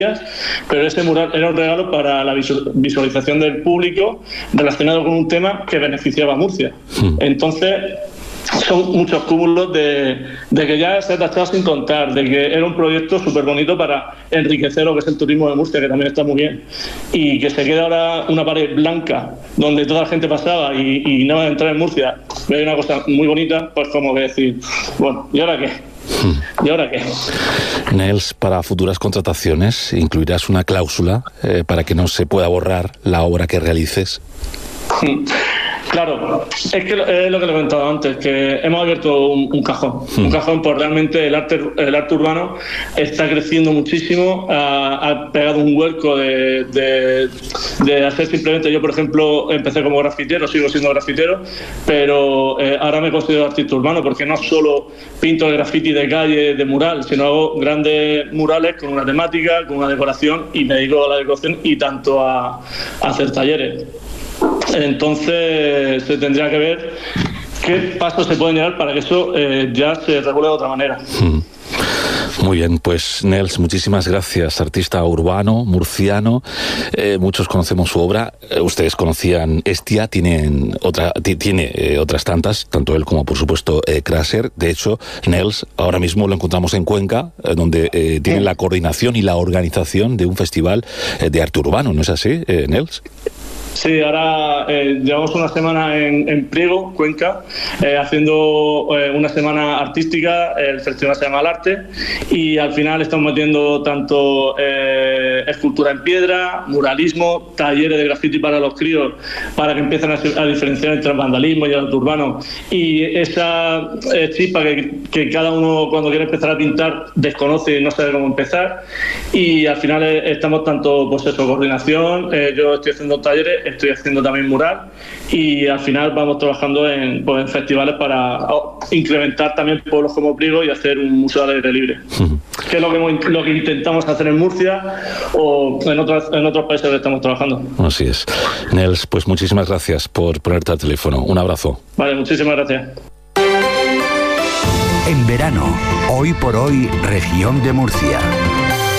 pero ese mural era un regalo para la visualización del público relacionado con un tema que beneficiaba a Murcia. Entonces son muchos cúmulos de que ya se ha tachado sin contar, de que era un proyecto súper bonito para enriquecer lo que es el turismo de Murcia, que también está muy bien, y que se quede ahora una pared blanca donde toda la gente pasaba y nada de entrar en Murcia, es una cosa muy bonita, pues como que decir, bueno, ¿y ahora qué? ¿Y ahora qué? Nels, para futuras contrataciones, ¿incluirás una cláusula para que no se pueda borrar la obra que realices? Claro, es que es lo que le he comentado antes, que hemos abierto un cajón, pues realmente el arte urbano está creciendo muchísimo, ha pegado un vuelco de hacer simplemente, yo por ejemplo empecé como grafitero, sigo siendo grafitero, pero ahora me considero artista urbano porque no solo pinto el graffiti de calle, de mural, sino hago grandes murales con una temática, con una decoración, y me dedico a la decoración y tanto a hacer talleres. Entonces se tendría que ver qué pasos se pueden llevar para que eso ya se regule de otra manera. Muy bien, pues Nels, muchísimas gracias, artista urbano, murciano. Muchos conocemos su obra. Ustedes conocían Hestia, tiene otras tantas, tanto él como por supuesto Krasser. De hecho, Nels ahora mismo lo encontramos en Cuenca, donde tiene la coordinación y la organización de un festival de arte urbano, ¿no es así, Nels? Sí, ahora llevamos una semana en Priego, Cuenca, haciendo una semana artística. El festival se llama El Arte, y al final estamos metiendo tanto escultura en piedra, muralismo, talleres de graffiti para los críos, para que empiecen a diferenciar entre el vandalismo y el arte urbano, y esa chispa que cada uno cuando quiere empezar a pintar desconoce y no sabe cómo empezar. Y al final estamos tanto, pues eso, coordinación, yo estoy haciendo talleres, estoy haciendo también mural, y al final vamos trabajando en festivales para incrementar también pueblos como Priego y hacer un museo al aire libre, que es lo que intentamos hacer en Murcia o en otros países que estamos trabajando. Así es. Nels, pues muchísimas gracias por ponerte al teléfono. Un abrazo. Vale, muchísimas gracias. En verano, hoy por hoy, región de Murcia.